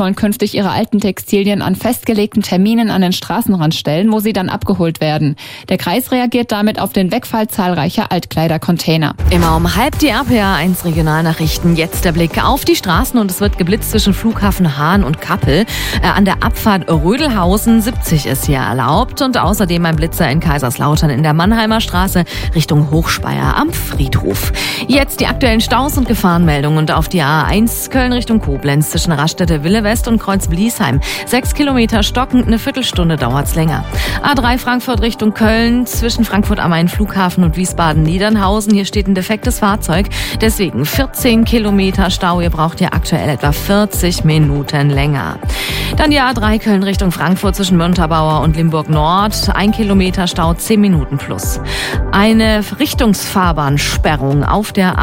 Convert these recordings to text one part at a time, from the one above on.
sollen künftig ihre alten Textilien an festgelegten Terminen an den Straßenrand stellen, wo sie dann abgeholt werden. Der Kreis reagiert damit auf den Wegfall zahlreicher Altkleidercontainer. Immer um halb die RPA 1 Regionalnachrichten. Jetzt der Blick auf die Straßen und es wird geblitzt zwischen Flughafen Hahn und Kappel. An der Abfahrt Rödelhausen 70 ist hier erlaubt und außerdem ein Blitzer in Kaiserslautern in der Mannheimer Straße Richtung Hochspeyer am Friedhof. Jetzt die aktuellen Staus und Gefahrenmeldungen und auf die A1 Köln Richtung Koblenz zwischen Raststätte Wille West und Kreuz Bliesheim. 6 Kilometer stockend, eine Viertelstunde dauert's länger. A3 Frankfurt Richtung Köln zwischen Frankfurt am Main Flughafen und Wiesbaden-Niedernhausen. Hier steht ein defektes Fahrzeug, deswegen 14 Kilometer Stau. Ihr braucht hier aktuell etwa 40 Minuten länger. Dann die A3 Köln Richtung Frankfurt zwischen Montabaur und Limburg Nord. 1 Kilometer Stau, 10 Minuten plus. Eine Richtungsfahrbahnsperrung auf der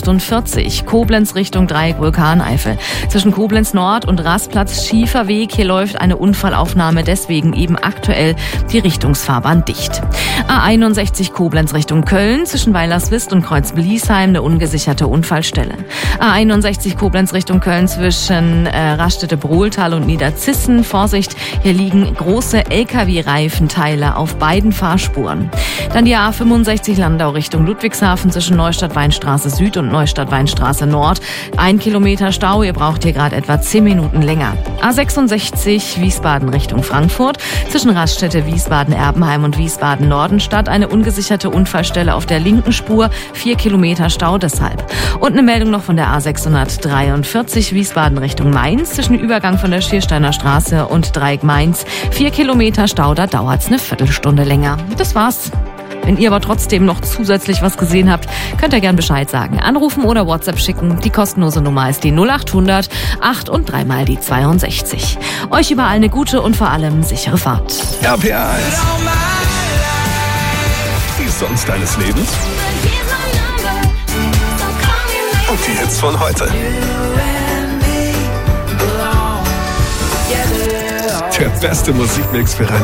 A48 Koblenz Richtung Dreieck Vulkaneifel. Zwischen Koblenz Nord und Rastplatz Schieferweg. Hier läuft eine Unfallaufnahme, deswegen eben aktuell die Richtungsfahrbahn dicht. A61 Koblenz Richtung Köln zwischen Weilerswist und Kreuz Bliesheim eine ungesicherte Unfallstelle. A61 Koblenz Richtung Köln zwischen Raststätte Brohltal und Niederzissen. Vorsicht, hier liegen große LKW-Reifenteile auf beiden Fahrspuren. Dann die A65 Landau Richtung Ludwigshafen zwischen Neustadt-Weinstraße Süd und Neustadt-Weinstraße Nord. 1 Kilometer Stau, ihr braucht hier gerade etwa 10 Minuten länger. A66 Wiesbaden Richtung Frankfurt zwischen Raststätte Wiesbaden-Erbenheim und Wiesbaden-Nordenstadt eine ungesicherte Unfallstelle auf der linken Spur, 4 Kilometer Stau deshalb. Und eine Meldung noch von der A643 Wiesbaden Richtung Mainz zwischen Übergang von der Schiersteiner Straße und Dreieck Mainz. 4 Kilometer Stau, da dauert's eine Viertelstunde länger. Das war's. Wenn ihr aber trotzdem noch zusätzlich was gesehen habt, könnt ihr gern Bescheid sagen. Anrufen oder WhatsApp schicken. Die kostenlose Nummer ist die 0800 8 und 3 mal die 62. Euch überall eine gute und vor allem sichere Fahrt. RPA 1. Die Songs deines Lebens. Und die Hits von heute. Der beste Musikmix für